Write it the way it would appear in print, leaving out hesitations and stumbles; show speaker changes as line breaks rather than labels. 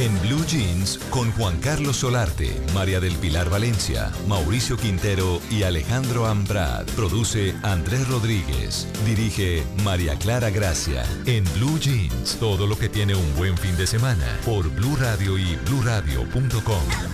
En Blue Jeans con Juan Carlos Solarte, María del Pilar Valencia, Mauricio Quintero y Alejandro Ambrad. Produce Andrés Rodríguez. Dirige María Clara Gracia. En Blue Jeans, todo lo que tiene un buen fin de semana. Por Blue Radio y bluradio.com.